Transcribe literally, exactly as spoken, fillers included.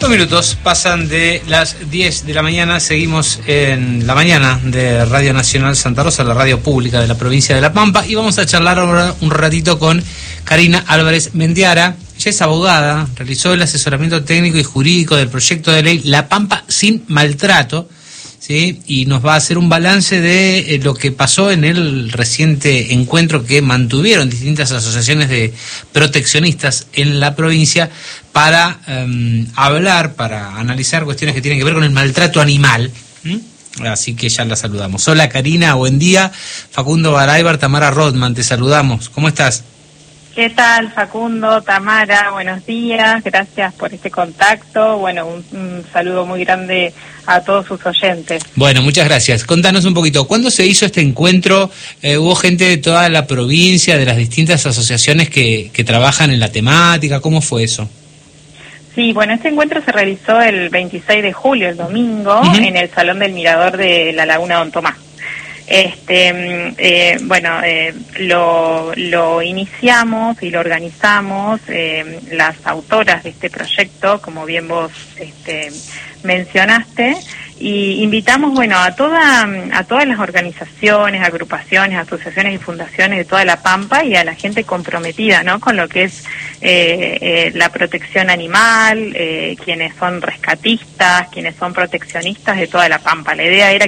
Dos minutos pasan de las diez de la mañana, seguimos en la mañana de Radio Nacional Santa Rosa, la radio pública de la provincia de La Pampa, y vamos a charlar ahora un ratito con Karina Álvarez Mendiara. Ella es abogada, realizó el asesoramiento técnico y jurídico del proyecto de ley La Pampa sin maltrato, ¿sí? Y nos va a hacer un balance de eh, lo que pasó en el reciente encuentro que mantuvieron distintas asociaciones de proteccionistas en la provincia para eh, hablar, para analizar cuestiones que tienen que ver con el maltrato animal. ¿Mm? Así que ya la saludamos. Hola Karina, buen día. Facundo Baraybar, Tamara Rodman, te saludamos. ¿Cómo estás? ¿Qué tal, Facundo, Tamara? Buenos días, gracias por este contacto. Bueno, un, un saludo muy grande a todos sus oyentes. Bueno, muchas gracias. Contanos un poquito, ¿cuándo se hizo este encuentro? Eh, ¿Hubo gente de toda la provincia, de las distintas asociaciones que, que trabajan en la temática? ¿Cómo fue eso? Sí, bueno, este encuentro se realizó el veintiséis de julio, el domingo, uh-huh. en el Salón del Mirador de la Laguna Don Tomás. Este, eh, bueno, eh, lo, lo iniciamos y lo organizamos eh, las autoras de este proyecto, como bien vos este, mencionaste, y invitamos, bueno, a toda, a todas las organizaciones, agrupaciones, asociaciones y fundaciones de toda La Pampa y a la gente comprometida, ¿no?, con lo que es eh, eh, la protección animal, eh, quienes son rescatistas, quienes son proteccionistas de toda La Pampa. La idea era